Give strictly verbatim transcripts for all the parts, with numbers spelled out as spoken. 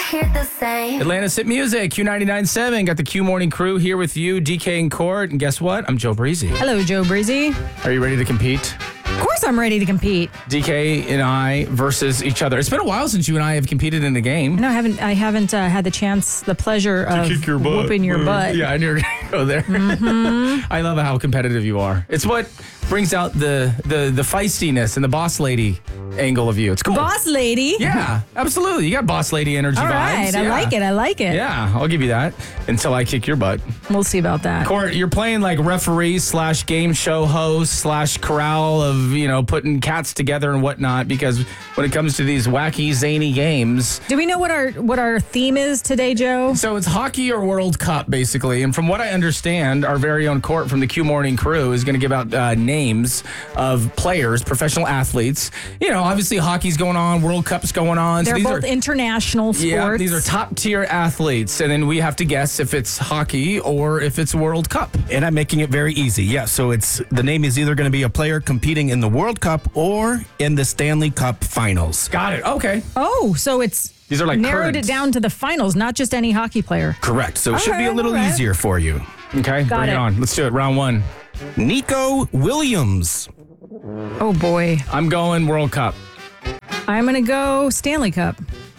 hear the same. Atlanta's Hit Music, Q ninety-nine point seven. Got the Q Morning Crew here with you, D K and Court. And guess what? I'm Joe Breezy. Hello, Joe Breezy. Are you ready to compete? Of course I'm ready to compete. D K and I versus each other. It's been a while since you and I have competed in a game. No, I haven't. I haven't uh, had the chance, the pleasure of kick your butt. whooping your butt. Yeah, I knew you were going to go there. Mm-hmm. I love how competitive you are. It's what brings out the, the, the feistiness and the boss lady angle of you. It's cool. Boss lady. Yeah, absolutely. You got boss lady energy All vibes. right, I Yeah. like it. I like it. Yeah, I'll give you that until I kick your butt. We'll see about that. Court, you're playing like referee slash game show host slash corral of, you know, putting cats together and whatnot, because when it comes to these wacky, zany games. Do we know what our what our theme is today, Joe? So it's hockey or World Cup, basically. And from what I understand, our very own Court from the Q Morning Crew is going to give out uh, names of players, professional athletes. You know, obviously hockey's going on, World Cup's going on. They're so these both are, international sports. Yeah, these are top tier athletes. And then we have to guess if it's hockey or if it's World Cup. And I'm making it very easy. Yeah, so it's the name is either going to be a player competing in the World Cup or in the Stanley Cup Finals. Got it. Okay. Oh, so it's These are like narrowed current. it down to the finals, not just any hockey player. Correct. So it All should be a right, little all right. easier for you. Okay, Got bring it. it. on. Let's do it. Round one. Nico Williams. Oh boy, I'm going World Cup. I'm gonna go Stanley Cup.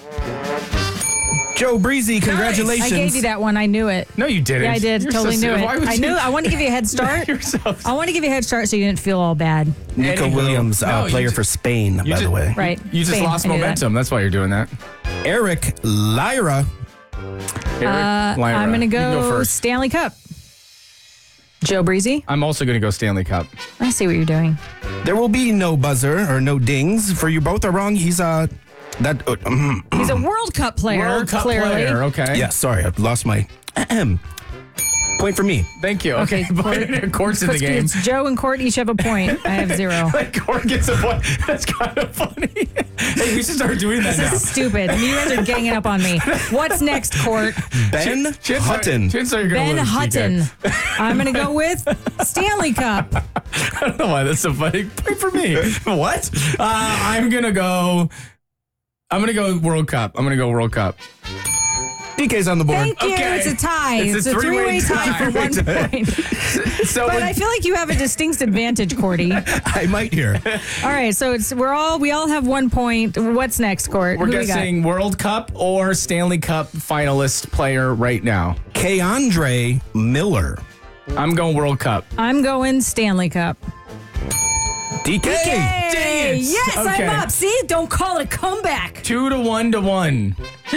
Joe Breezy, congratulations. I gave you that one. I knew it. No, you didn't. Yeah, I did. You're totally so knew silly. it. Why would I you- knew. I want to give you a head start. You're so I want to give you a head start so you didn't feel all bad. Nico Anywho. Williams, uh, No, you player ju- for Spain, by ju- the way. Right. You just Spain. lost I knew that. momentum. That's why you're doing that. Eric Lyra. Eric Uh, Lyra. I'm going to You go, can go first. Stanley Cup. Joe Breezy. I'm also going to go Stanley Cup. I see what you're doing. There will be no buzzer or no dings for you both are wrong. He's uh that uh, um, He's a World Cup player. World Cup clearly. player. Okay. yeah, sorry, I've lost my point for me. Thank you. Okay. Okay, Court's in the It's- game. It's Joe and Court each have a point. I have zero. Like Court gets a point. That's kind of funny. Hey, we should start doing that now. This is stupid. You guys are ganging up on me. What's next, Court? Ben Chances are- Hutton. chances are you're gonna Ben lose, Hutton. D K. I'm going to go with Stanley Cup. I don't know why that's so funny. Point for me. What? Uh, I'm going to go. I'm going to go World Cup. I'm going to go World Cup. D K's on the board. Thank you. Okay. It's a tie. It's It's, a a three-way three-way tie tie. for one point. So But when- I feel like you have a distinct advantage, Cordy. I might hear. All right, so it's we're all we all have one point. What's next, Court? we're Who we got? guessing World Cup or Stanley Cup finalist player right now. Keandre Miller. I'm going World Cup. I'm going Stanley Cup. D K. Dang it. Yes, Okay. I'm up. See, don't call it a comeback. Two to one to one.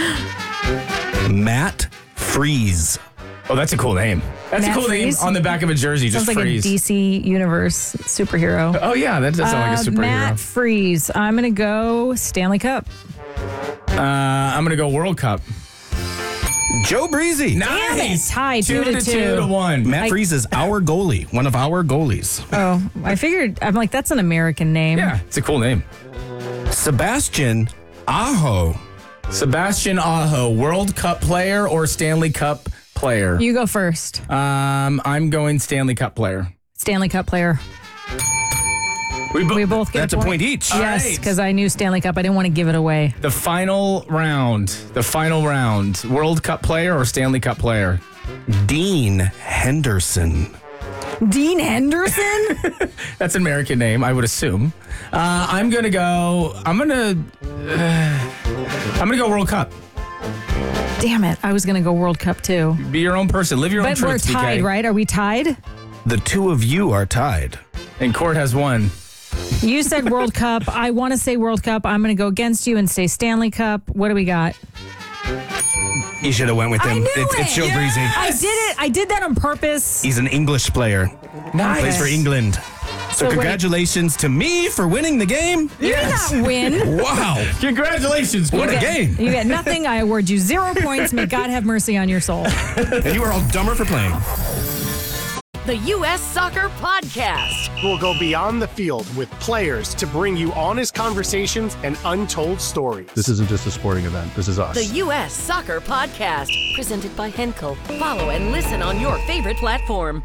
Matt Freeze. Oh, that's a cool name. That's Matt a cool Freeze? name on the back of a jersey. Sounds Just like freeze. a D C Universe superhero. Oh yeah, that does sound like a Uh, superhero. Matt Freeze. I'm gonna go Stanley Cup. Uh, I'm gonna go World Cup. Joe Breezy. Damn it. Tied two two to to two. two to one. Matt I- Freeze is our goalie, one of our goalies. Oh, I figured. I'm like, that's an American name. Yeah, it's a cool name. Sebastian Aho. Sebastian Aho, World Cup player or Stanley Cup player? You go first. Um, I'm going Stanley Cup player. Stanley Cup player. We, bo- We both get That's a point each. Yes, right. because I knew Stanley Cup. I didn't want to give it away. The final round. The final round. World Cup player or Stanley Cup player? Dean Henderson. Dean Henderson? That's an American name, I would assume. Uh, I'm gonna go. I'm gonna. Uh, I'm gonna go World Cup. Damn it. I was going to go World Cup too. Be your own person. Live your own But we're truth, tied, D K. right? Are we tied? The two of you are tied. And Court has one. You said World Cup. I want to say World Cup. I'm going to go against you and say Stanley Cup. What do we got? You should have went with him. I knew it's, it's it. Joe Breezy. I did it. I did that on purpose. He's an English player. Nice. Plays for England. So, So wait. congratulations to me for winning the game. You did not win. Wow. Congratulations. What a You get- game. You get nothing. I award you zero points. May God have mercy on your soul. And you are all dumber for playing. The U S Soccer Podcast. We'll go beyond the field with players to bring you honest conversations and untold stories. This isn't just a sporting event. This is us. The U S Soccer Podcast. Presented by Henkel. Follow and listen on your favorite platform.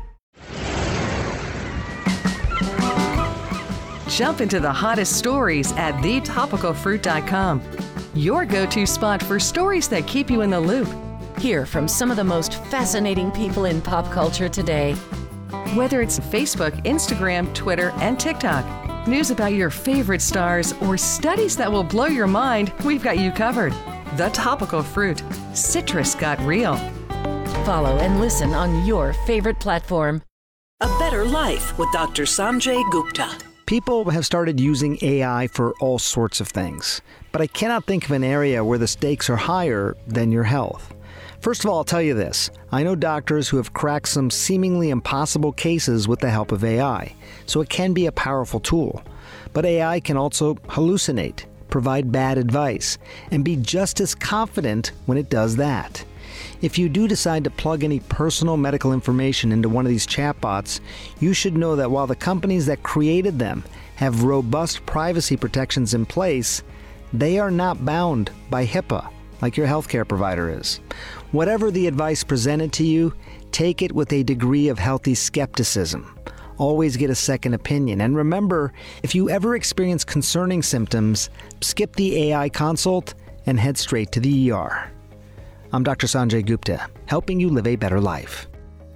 Jump into the hottest stories at the topical fruit dot com. your go-to spot for stories that keep you in the loop. Hear from some of the most fascinating people in pop culture today. Whether it's Facebook, Instagram, Twitter, and TikTok, news about your favorite stars, or studies that will blow your mind, we've got you covered. The Topical Fruit. Citrus got real. Follow and listen on your favorite platform. A Better Life with Doctor Sanjay Gupta. People have started using A I for all sorts of things, but I cannot think of an area where the stakes are higher than your health. First of all, I'll tell you this. I know doctors who have cracked some seemingly impossible cases with the help of A I, so it can be a powerful tool. But A I can also hallucinate, provide bad advice, and be just as confident when it does that. If you do decide to plug any personal medical information into one of these chatbots, you should know that while the companies that created them have robust privacy protections in place, they are not bound by HIPAA like your healthcare provider is. Whatever the advice presented to you, take it with a degree of healthy skepticism. Always get a second opinion. And remember, if you ever experience concerning symptoms, skip the A I consult and head straight to the E R. I'm Doctor Sanjay Gupta, helping you live a better life.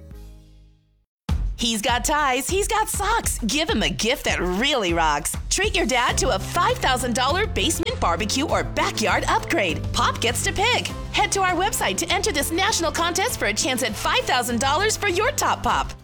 He's got ties, he's got socks. Give him a gift that really rocks. Treat your dad to a five thousand dollars basement barbecue or backyard upgrade. Pop gets to pick. Head to our website to enter this national contest for a chance at five thousand dollars for your top pop.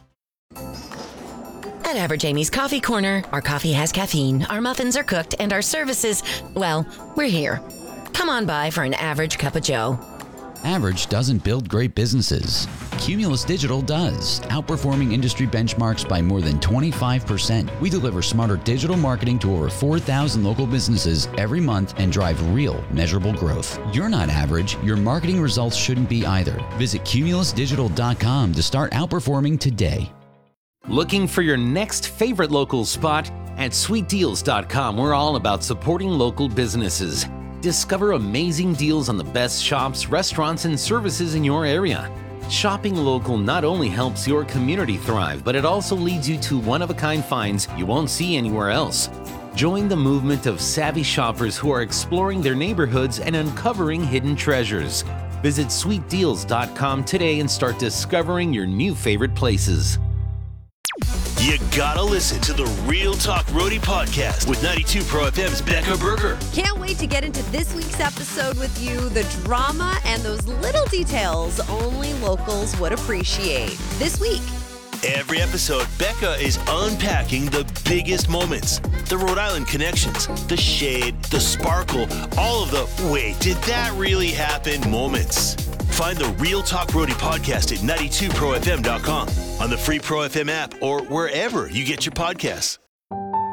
At Average Amy's Coffee Corner, our coffee has caffeine, our muffins are cooked, and our services, well, we're here. Come on by for an average cup of joe. Average doesn't build great businesses. Cumulus Digital does, outperforming industry benchmarks by more than twenty-five percent. We deliver smarter digital marketing to over four thousand local businesses every month and drive real, measurable growth. You're not average. Your marketing results shouldn't be either. Visit cumulus digital dot com to start outperforming today. Looking for your next favorite local spot? At sweet deals dot com, we're all about supporting local businesses. Discover amazing deals on the best shops, restaurants, and services in your area. Shopping local not only helps your community thrive, but it also leads you to one-of-a-kind finds you won't see anywhere else. Join the movement of savvy shoppers who are exploring their neighborhoods and uncovering hidden treasures. Visit sweet deals dot com today and start discovering your new favorite places. You gotta listen to the Real Talk Roadie podcast with ninety-two Pro F M's Becca Berger. Can't wait to get into this week's episode with you. The drama and those little details only locals would appreciate. This week. Every episode, Becca is unpacking the biggest moments. The Rhode Island connections, the shade, the sparkle, all of the wait, did that really happen moments. Find the Real Talk Roadie podcast at ninety-two pro f m dot com, on the free Pro F M app, or wherever you get your podcasts.